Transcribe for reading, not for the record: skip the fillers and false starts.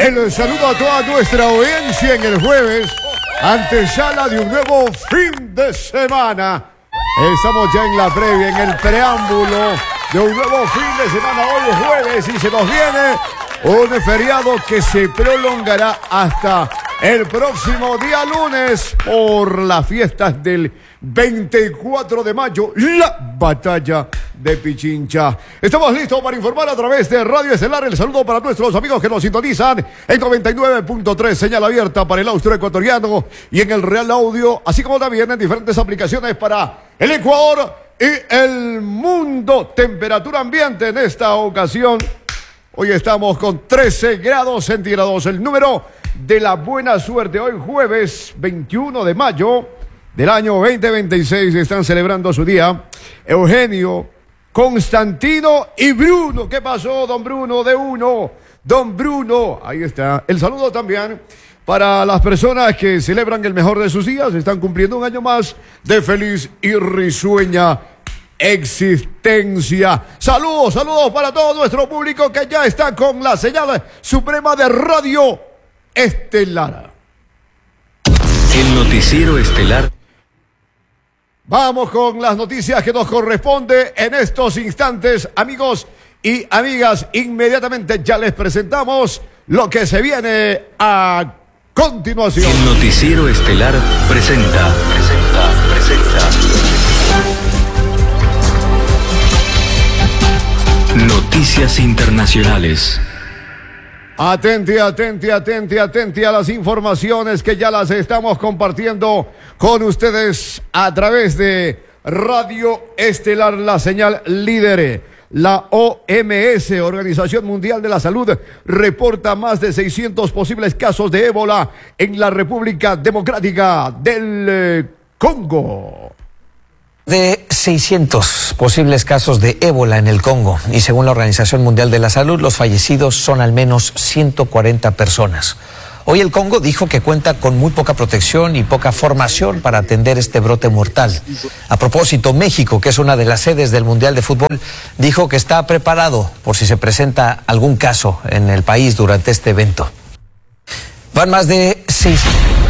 El saludo a toda nuestra audiencia en el jueves, antesala de un nuevo fin de semana. Estamos ya en la previa, en el preámbulo de un nuevo fin de semana. Hoy es jueves y se nos viene un feriado que se prolongará hasta el próximo día lunes por las fiestas del 24 de mayo, la batalla de Pichincha. Estamos listos para informar a través de Radio Estelar. El saludo para nuestros amigos que nos sintonizan en 99.3, señal abierta para el austroecuatoriano y en el Real Audio, así como también en diferentes aplicaciones para el Ecuador y el mundo. Temperatura ambiente en esta ocasión. Hoy estamos con 13 grados centígrados, el número de la buena suerte. Hoy jueves 21 de mayo del año 2026 están celebrando su día Eugenio, Constantino y Bruno. ¿Qué pasó, don Bruno? De uno, don Bruno. Ahí está. El saludo también para las personas que celebran el mejor de sus días. Están cumpliendo un año más de feliz y risueña existencia. Saludos para todo nuestro público que ya está con la señal suprema de Radio Estelar. El noticiero estelar. Vamos con las noticias que nos corresponde en estos instantes, amigos y amigas. Inmediatamente ya les presentamos lo que se viene a continuación. El noticiero estelar presenta. Noticias internacionales. Atenti a las informaciones que ya las estamos compartiendo con ustedes a través de Radio Estelar, la señal líder. La OMS, Organización Mundial de la Salud, reporta más de 600 posibles casos de ébola en la República Democrática del Congo. De 600 posibles casos de ébola en el Congo y según la Organización Mundial de la Salud, los fallecidos son al menos 140 personas. Hoy el Congo dijo que cuenta con muy poca protección y poca formación para atender este brote mortal. A propósito, México, que es una de las sedes del Mundial de Fútbol, dijo que está preparado por si se presenta algún caso en el país durante este evento. Van más de 6...